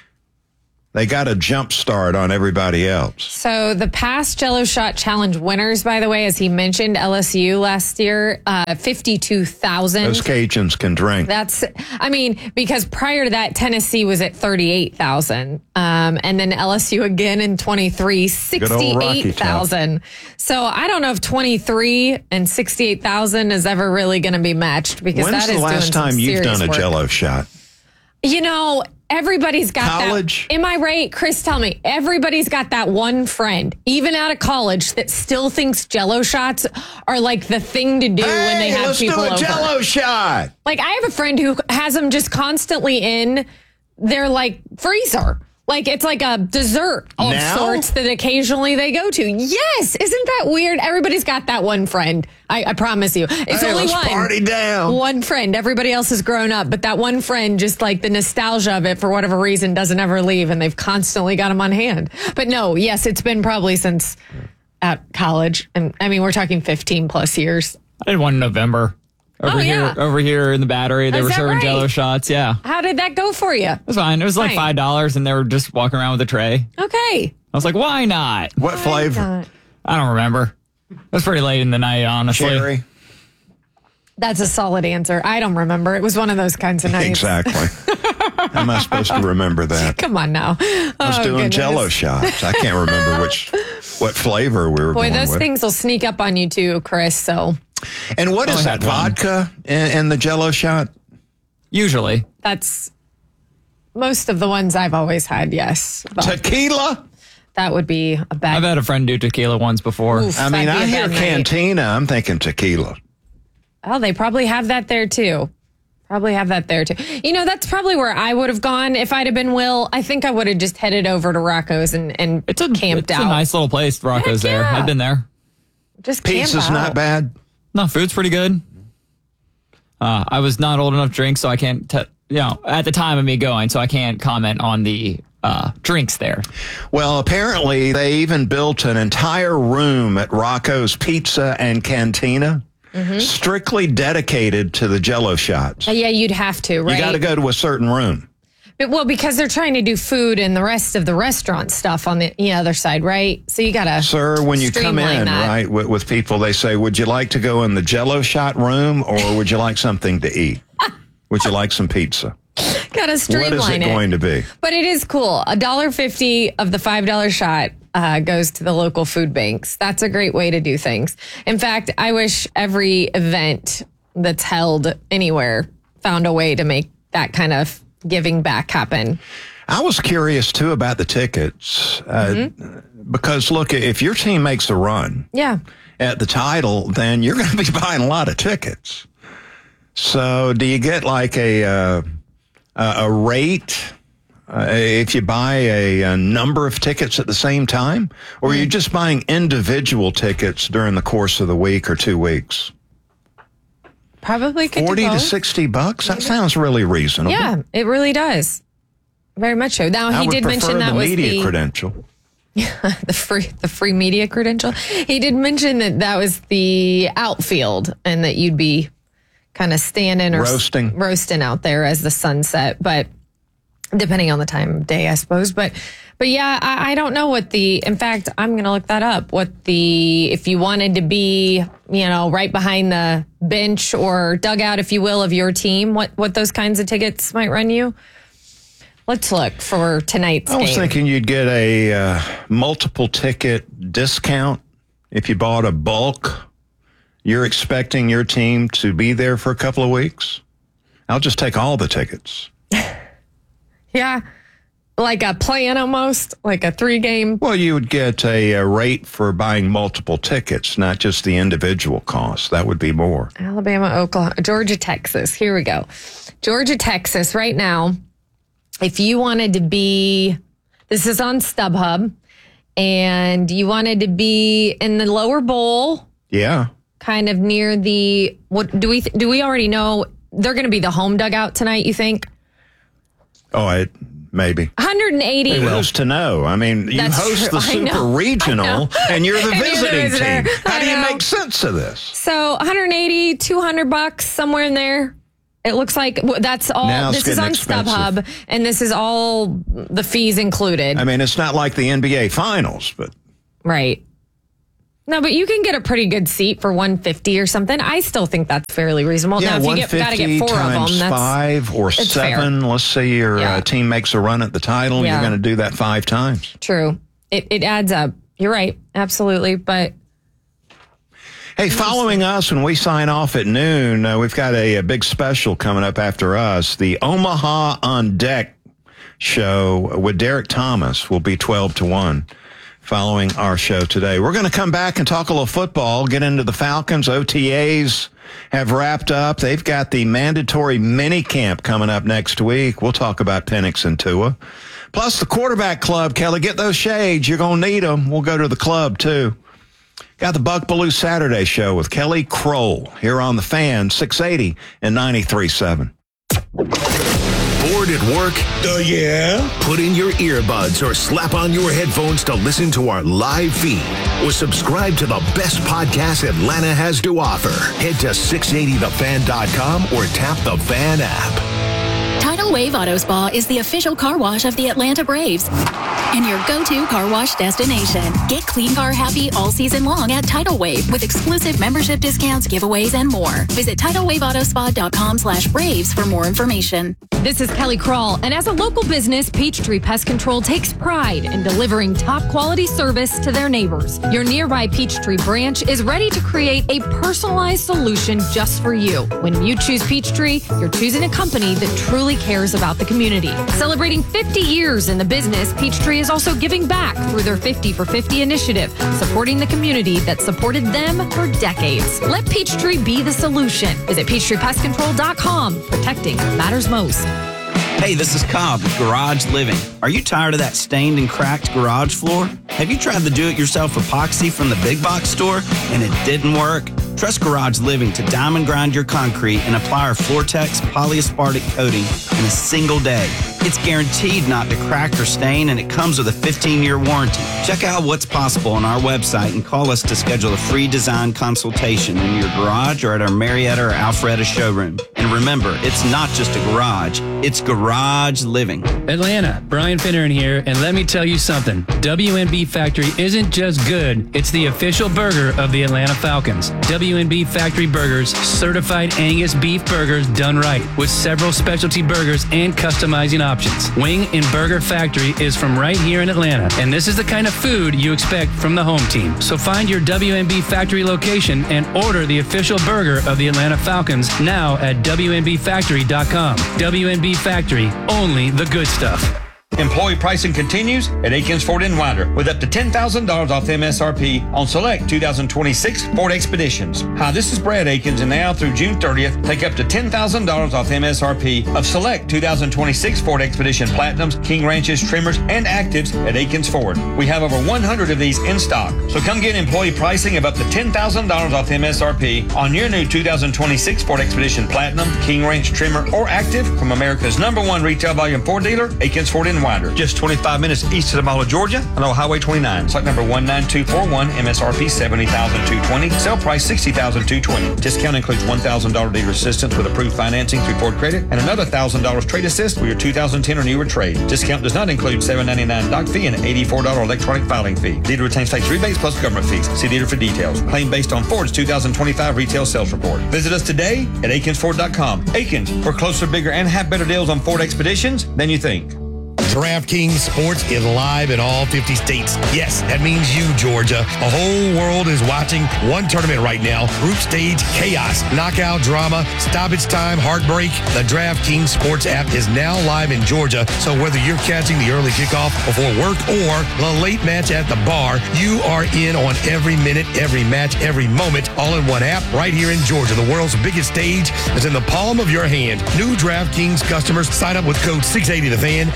they got a jump start on everybody else.
So the past Jell-O Shot Challenge winners, by the way, as he mentioned, L S U last year, uh, fifty-two thousand.
Those Cajuns can drink.
That's, I mean, because prior to that, Tennessee was at thirty-eight thousand. Um, and then L S U again in twenty-three,
Good old Rocky
sixty-eight thousand. So I don't know if twenty-three and sixty-eight thousand is ever really going to be matched because
When's
that is
the last
doing some
time you've
serious
done a
work.
Jell-O shot?
You know, everybody's got
College?
that. Am I right? Chris, tell me. Everybody's got that one friend, even out of college, that still thinks Jell-O shots are like the thing to do when they
Hey,
have
let's do
people
a
over.
Jell-O shot.
Like, I have a friend who has them just constantly in their, like, freezer. Like, it's like a dessert of
Now?
sorts that occasionally they go to. Yes. Isn't that weird? Everybody's got that one friend. I, I promise you. It's
Hey,
only
let's
one.
party down.
One friend. Everybody else has grown up, but that one friend, just like the nostalgia of it for whatever reason, doesn't ever leave, and they've constantly got them on hand. But no, yes, it's been probably since at college. And I mean, we're talking fifteen plus years.
I did one in November. Over
Oh,
here,
yeah.
over here in the Battery, they
Is
were
that
serving
right?
Jell-O shots. Yeah, it
How did that go for you?
was fine. It was like
Fine.
five dollars, and they were just walking around with a tray.
Okay.
I was like, why not?
What flavor?
not?
I don't remember. It was pretty late in the night, honestly.
Cherry?
That's a solid answer. I don't remember. It was one of those kinds of nights.
Exactly. How am I supposed to remember that?
Come on now.
I was
Oh,
doing
goodness.
Jell-O shots. I can't remember which what flavor we were
Boy,
going
those
with.
things will sneak up on you too, Chris. So
And what is
Only
that,
had one.
vodka in, in the Jell-O shot?
Usually.
that's most of the ones I've always had. Yes. But
Tequila?
that would be a bad.
I've had a friend do tequila once before.
Oof,
I mean,
that'd
I
be a
hear
bad night.
cantina. I'm thinking tequila.
Oh, they probably have that there too. Probably have that there too. You know, that's probably where I would have gone if I'd have been Will. I think I would have just headed over to Rocco's and, and
It's a,
camped
it's
out.
a nice little place. Rocco's
Heck
there.
yeah.
I've been there.
Just camp
Pizza's
out.
not bad.
No, food's pretty good. Uh, I was not old enough to drink, so I can't, te- you know, at the time of me going, so I can't comment on the uh, drinks there.
Well, apparently they even built an entire room at Rocco's Pizza and Cantina,
Mm-hmm.
strictly dedicated to the Jell-O shots.
Uh, yeah, you'd have to, right?
You got to go to a certain room.
But, well, because they're trying to do food and the rest of the restaurant stuff on the, the other side, right? So you got to
Sir, when you come in,
that.
right, with, with people, they say, would you like to go in the Jell-O shot room or would you like something to eat? Would you like some pizza?
Got to streamline
What is it, going to be?
But it is cool. A dollar fifty of the five dollar shot uh, goes to the local food banks. That's a great way to do things. In fact, I wish every event that's held anywhere found a way to make that kind of giving back happen.
I was curious too about the tickets uh,
Mm-hmm.
because look, if your team makes a run
Yeah.
at the title, then you're going to be buying a lot of tickets. So, do you get like a uh, a rate uh, if you buy a, a number of tickets at the same time, or are you just buying individual tickets during the course of the week or two weeks?
Probably could do
Forty to
both.
sixty bucks. That sounds really reasonable.
Yeah, it really does. Very much so. Now,
I
he
would
did
prefer
mention that
the
was
media
the
credential.
the free the free media credential. He did mention that that was the outfield and that you'd be kind of standing or
Roasting.
roasting out there as the sun set, but depending on the time of day, I suppose. But but yeah, I, I don't know what the. In fact, I'm going to look that up. What the if you wanted to be, you know, right behind the bench or dugout, if you will, of your team, what what those kinds of tickets might run you. Let's look for tonight's
I was
game.
thinking you'd get a uh, multiple ticket discount if you bought a bulk. You're expecting your team to be there for a couple of weeks. I'll just take all the tickets.
Yeah. Like a plan almost, like a three game.
Well, you would get a, a rate for buying multiple tickets, not just the individual cost. That would be more.
Alabama, Oklahoma, Georgia, Texas. Here we go. Georgia, Texas, right now, if you wanted to be, this is on StubHub, and you wanted to be in the lower bowl,
Yeah.
kind of near the, what do we, th- do we already know they're going to be the home dugout tonight, you think?
Oh, I, maybe.
one hundred eighty.
Who's to know? I mean, you
That's
host
true.
the
I
Super
know.
Regional,
I know.
and you're the
And you're the
visiting
visitor.
team. How
I
do you
know.
make sense of this?
So one hundred eighty, two hundred bucks, somewhere in there. It looks like w- that's all.
Now it's
This is
getting
on
expensive.
StubHub, and this is all the fees included.
I mean, it's not like the N B A Finals, but
Right. No, but you can get a pretty good seat for one hundred fifty or something. I still think that's fairly reasonable.
yeah,
now, if you get, got to get four of them,
times
that's
five or
it's
seven.
fair.
Let's say your
Yeah.
uh, team makes a run at the title.
Yeah.
You're going to do that five times.
True. It it adds up. You're right. Absolutely. But
Hey, following us when we sign off at noon, uh, we've got a, a big special coming up after us. The Omaha on Deck show with Derek Thomas will be twelve to one following our show today. We're going to come back and talk a little football, get into the Falcons. O T As have wrapped up. They've got the mandatory mini camp coming up next week. We'll talk about Penix and Tua. Plus the quarterback club, Kelly, get those shades. You're going to need them. We'll go to the club too. Got the Buck Belue Saturday show with Kelly Kroll here on the Fan, six eighty and ninety-three point seven.
Bored at work? Uh, yeah. Put in your earbuds or slap on your headphones to listen to our live feed. Or subscribe to the best podcast Atlanta has to offer. Head to six eighty the fan dot com or tap the Fan app.
Tidal Wave Auto Spa is the official car wash of the Atlanta Braves and your go-to car wash destination. Get clean car happy all season long at Tidal Wave with exclusive membership discounts, giveaways, and more. Visit tidal wave auto spa dot com slash Braves for more information.
this is Kelly Kroll, and as a local business, Peachtree Pest Control takes pride in delivering top quality service to their neighbors. Your nearby Peachtree branch is ready to create a personalized solution just for you. When you choose Peachtree, you're choosing a company that truly cares about the community. Celebrating fifty years in the business, Peachtree is also giving back through their fifty for fifty initiative, supporting the community that supported them for decades. Let Peachtree be the solution. Visit peachtree pest control dot com. Protecting what matters most.
Hey, this is Cobb with Garage Living. Are you tired of that stained and cracked garage floor? Have you tried the do-it-yourself epoxy from the big box store and it didn't work? Trust Garage Living to diamond grind your concrete and apply our Floortex polyaspartic coating in a single day. It's guaranteed not to crack or stain, and it comes with a fifteen-year warranty. Check out what's possible on our website and call us to schedule a free design consultation in your garage or at our Marietta or Alpharetta showroom. And remember, it's not just a garage, it's Garage Living.
Atlanta, Brian Finneran here, and let me tell you something. W N B Factory isn't just good, it's the official burger of the Atlanta Falcons. W N B Factory Burgers, certified Angus beef burgers done right, with several specialty burgers and customizing options. Wing and Burger Factory is from right here in Atlanta, and this is the kind of food you expect from the home team. So find your W N B Factory location and order the official burger of the Atlanta Falcons now at W N B factory dot com. W N B Factory, only the good stuff.
Employee pricing continues at Akins Ford in Winder with up to ten thousand dollars off M S R P on select two thousand twenty-six Ford Expeditions. Hi, this is Brad Akins, and now through June thirtieth, take up to ten thousand dollars off M S R P of select two thousand twenty-six Ford Expedition Platinums, King Ranches, Trimmers, and Actives at Akins Ford. We have over one hundred of these in stock. So come get employee pricing of up to ten thousand dollars off M S R P on your new two thousand twenty-six Ford Expedition Platinum, King Ranch, Trimmer, or Active from America's number one retail volume Ford dealer, Akins Ford in Winder. Just twenty-five minutes east of the Mall of Georgia on Old Highway twenty-nine. Site number one nine two four one, M S R P seventy thousand two hundred twenty, sale price sixty thousand two hundred twenty. Discount includes one thousand dollars dealer assistance with approved financing through Ford Credit and another one thousand dollars trade assist for your two thousand ten or newer trade. Discount does not include seven ninety-nine doc fee and eighty-four dollars electronic filing fee. Dealer retains tax rebates plus government fees. See dealer for details. Claim based on Ford's two thousand twenty-five retail sales report. Visit us today at akins ford dot com. Akins, we're closer, bigger, and have better deals on Ford Expeditions than you think.
DraftKings Sports is live in all fifty states. Yes, that means you, Georgia. The whole world is watching one tournament right now. Group stage chaos, knockout drama, stoppage time, heartbreak. The DraftKings Sports app is now live in Georgia, so whether you're catching the early kickoff before work or the late match at the bar, you are in on every minute, every match, every moment, all in one app right here in Georgia. The world's biggest stage is in the palm of your hand. New DraftKings customers sign up with code six eighty the fan, spend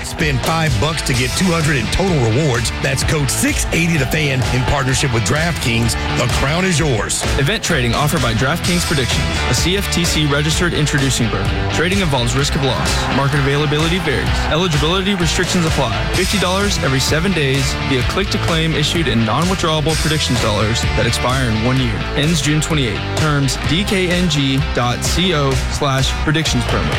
eighty-five bucks to get two hundred in total rewards. That's code six eighty the fan in partnership with DraftKings. The crown is yours.
Event trading offered by DraftKings Predictions, a C F T C registered introducing broker. Trading involves risk of loss. Market availability varies. Eligibility restrictions apply. fifty dollars every seven days via click-to-claim issued in non-withdrawable predictions dollars that expire in one year. Ends June twenty-eighth. Terms dkng.co slash predictions promo.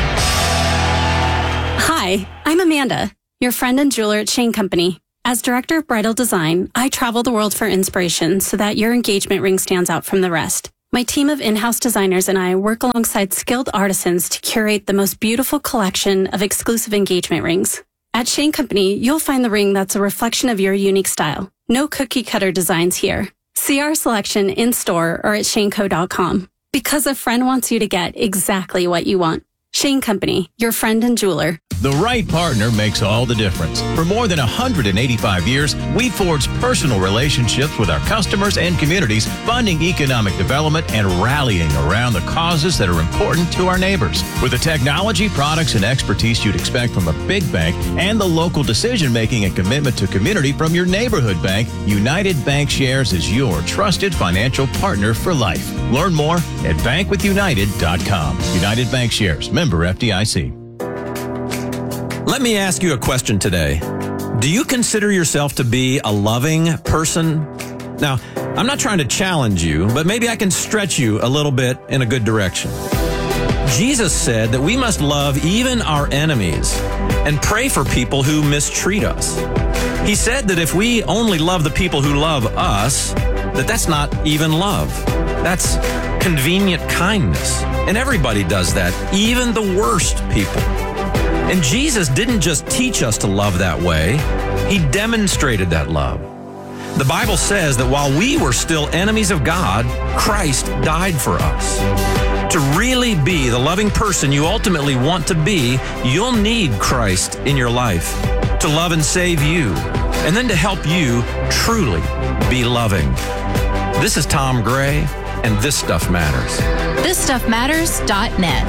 Hi, I'm Amanda, your friend and jeweler at Shane Company. As director of bridal design, I travel the world for inspiration so that your engagement ring stands out from the rest. My team of in-house designers and I work alongside skilled artisans to curate the most beautiful collection of exclusive engagement rings. At Shane Company, you'll find the ring that's a reflection of your unique style. No cookie-cutter designs here. See our selection in-store or at shane co dot com. Because a friend wants you to get exactly what you want. Shane Company, your friend and jeweler.
The right partner makes all the difference. For more than one hundred eighty-five years, we've forged personal relationships with our customers and communities, funding economic development and rallying around the causes that are important to our neighbors. With the technology, products, and expertise you'd expect from a big bank and the local decision-making and commitment to community from your neighborhood bank, United Bankshares is your trusted financial partner for life. Learn more at bank with united dot com. United Bankshares, member F D I C.
Let me ask you a question today. Do you consider yourself to be a loving person? Now, I'm not trying to challenge you, but maybe I can stretch you a little bit in a good direction. Jesus said that we must love even our enemies and pray for people who mistreat us. He said that if we only love the people who love us, that that's not even love. That's convenient kindness. And everybody does that, even the worst people. And Jesus didn't just teach us to love that way. He demonstrated that love. The Bible says that while we were still enemies of God, Christ died for us. To really be the loving person you ultimately want to be, you'll need Christ in your life to love and save you, and then to help you truly be loving. This is Tom Gray, and This Stuff Matters.
this stuff matters dot net.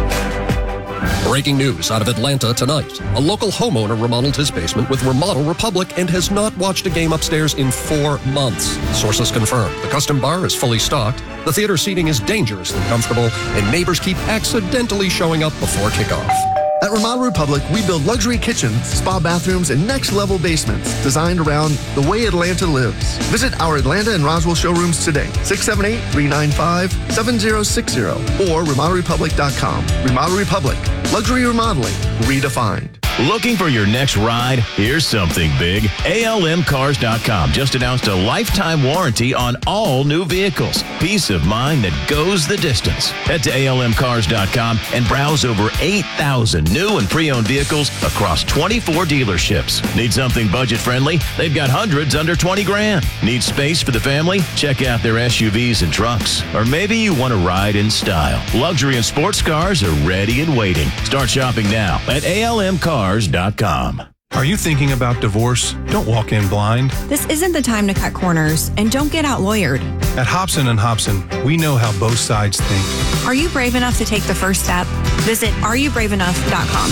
Breaking news out of Atlanta tonight. A local homeowner remodeled his basement with Remodel Republic and has not watched a game upstairs in four months. Sources confirm the custom bar is fully stocked, the theater seating is dangerously comfortable, and neighbors keep accidentally showing up before kickoff.
At Remodel Republic, we build luxury kitchens, spa bathrooms, and next-level basements designed around the way Atlanta lives. Visit our Atlanta and Roswell showrooms today, six seven eight, three nine five, seven zero six zero, or remodel republic dot com. Remodel Republic, luxury remodeling, redefined.
Looking for your next ride? Here's something big. A L M cars dot com just announced a lifetime warranty on all new vehicles. Peace of mind that goes the distance. Head to A L M cars dot com and browse over eight thousand new and pre-owned vehicles across twenty-four dealerships. Need something budget-friendly? They've got hundreds under twenty grand. Need space for the family? Check out their S U Vs and trucks. Or maybe you want to ride in style. Luxury and sports cars are ready and waiting. Start shopping now at A L M cars dot com.
Are you thinking about divorce? Don't walk in blind.
This isn't the time to cut corners, and don't get out lawyered.
At Hobson and Hobson, we know how both sides think.
Are you brave enough to take the first step? Visit are you brave enough dot com.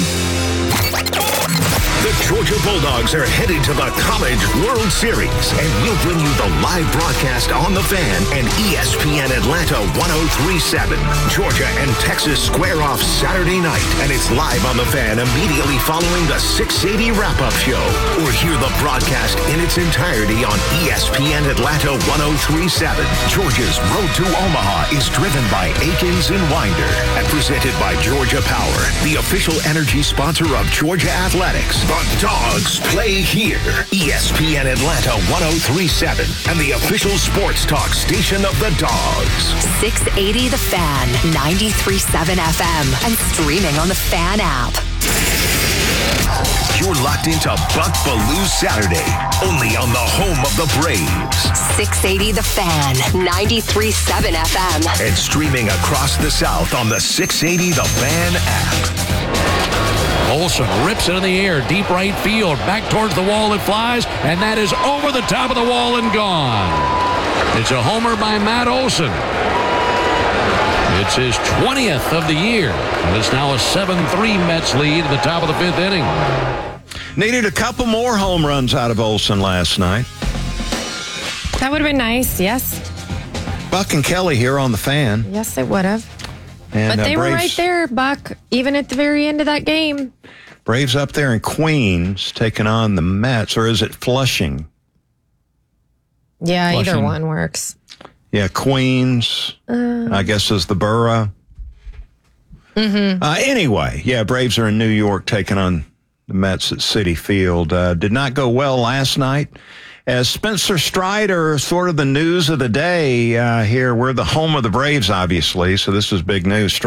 The Georgia Bulldogs are headed to the College World Series, and we'll bring you the live broadcast on The Fan and E S P N Atlanta one oh three point seven. Georgia and Texas square off Saturday night, and it's live on The Fan immediately following the six eighty wrap-up show. Or hear the broadcast in its entirety on E S P N Atlanta one oh three point seven. Georgia's Road to Omaha is driven by Akins and Winder and presented by Georgia Power, the official energy sponsor of Georgia Athletics. The Dogs play here. E S P N Atlanta one oh three point seven and the official sports talk station of the Dogs.
six eighty The Fan, ninety-three point seven F M, and streaming on the Fan app.
You're locked into Buck Belue Saturday, only on the home of the Braves.
six eighty The Fan, ninety-three point seven F M.
And streaming across the South on the six eighty The Fan app.
Olsen rips it in the air, deep right field, back towards the wall it flies, and that is over the top of the wall and gone. It's a homer by Matt Olsen. It's his twentieth of the year, and it's now a seven three Mets lead at the top of the fifth inning.
Needed a couple more home runs out of Olsen last night.
That would have been nice, yes.
Buck and Kelly here on the Fan.
Yes, it would have.
And,
but they
uh,
were
Braves,
right there, Buck, even at the very end of that game.
Braves up there in Queens taking on the Mets, or is it Flushing?
Yeah,
Flushing.
either one works.
Yeah, Queens,
Uh,
I guess, is the borough.
Mm-hmm.
Uh, anyway, yeah, Braves are in New York taking on the Mets at Citi Field. Uh, did not go well last night. As Spencer Strider, sort of the news of the day uh, here. We're the home of the Braves, obviously, so this is big news.